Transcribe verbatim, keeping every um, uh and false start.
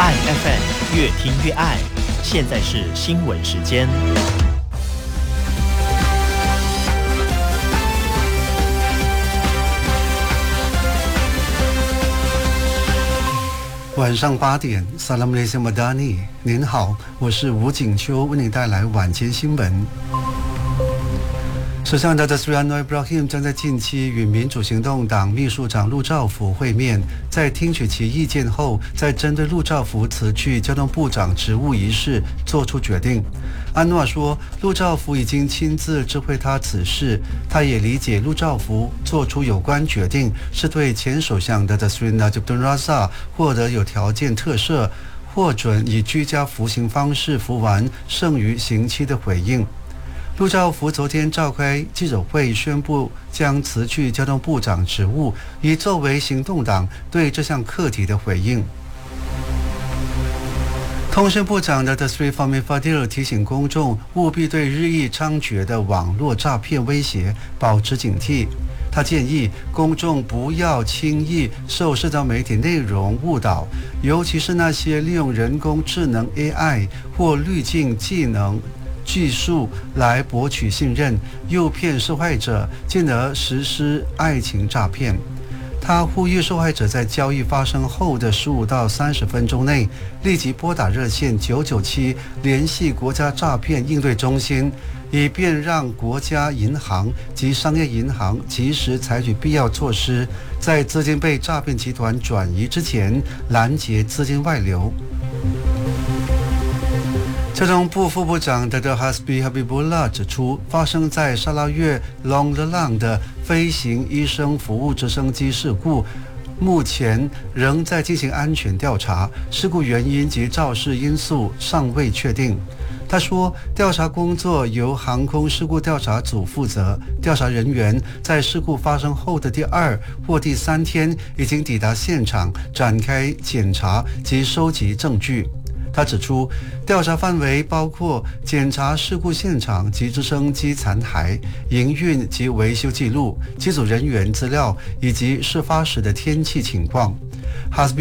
爱 F M 越听越爱，现在是新闻时间。 晚上八点 Assalamualaikum Madani， 您好，我是吴景秋，为您带来晚间新闻。首相 Datuk Seri Anwar Ibrahim 将在近期与民主行动党秘书长陆兆福会面，在听取其意见后，再针对陆兆福辞去交通部长职务一事作出决定。安诺说，陆兆福已经亲自知会他此事，他也理解陆兆福做出有关决定是对前首相 Datuk Seri Najib Tun Razak 获得有条件特赦，获准以居家服刑方式服完剩余刑期的回应。陆兆福昨天召开记者会，宣布将辞去交通部长职务，以作为行动党对这项课题的回应。通讯部长的 Datuk Seri Fahmi Fadzil 提醒公众，务必对日益猖獗的网络诈骗威胁保持警惕。他建议公众不要轻易受社交媒体内容误导，尤其是那些利用人工智能 A I 或滤镜技能技术来博取信任，诱骗受害者，进而实施爱情诈骗。他呼吁受害者在交易发生后的十五到三十分钟内，立即拨打热线九九七联系国家诈骗应对中心，以便让国家银行及商业银行及时采取必要措施，在资金被诈骗集团转移之前拦截资金外流。交通部副部长 Datuk Hasbi Habibullah 指出，发生在沙拉越 Long Lelang 的飞行医生服务直升机事故，目前仍在进行安全调查，事故原因及肇事因素尚未确定。他说，调查工作由航空事故调查组负责，调查人员在事故发生后的第二或第三天已经抵达现场，展开检查及收集证据。他指出，调查范围包括检查事故现场及直升机残骸、营运及维修记录、机组人员资料以及事发时的天气情况。哈斯比